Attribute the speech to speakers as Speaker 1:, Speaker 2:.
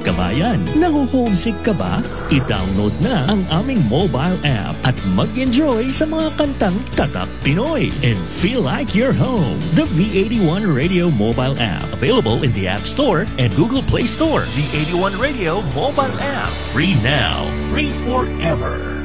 Speaker 1: kabayan. Naho-homesick ka ba? I-download na ang aming mobile app at mag-enjoy sa mga kantang tatak Pinoy and feel like you're home. The V81 Radio mobile app, available in the App Store and Google Play Store. V81 Radio mobile app, free now, free forever.